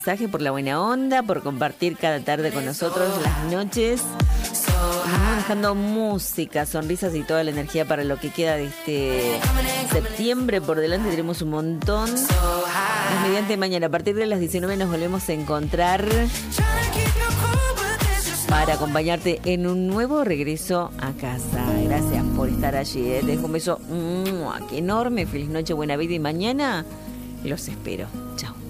Mensaje, por la buena onda, por compartir cada tarde con nosotros las noches. Nos vamos dejando música, sonrisas y toda la energía para lo que queda de este septiembre. Por delante tenemos un montón. Es mediante mañana, a partir de las 19 nos volvemos a encontrar para acompañarte en un nuevo regreso a casa. Gracias por estar allí. Te dejo un beso enorme. Feliz noche, buena vida y mañana los espero. Chao.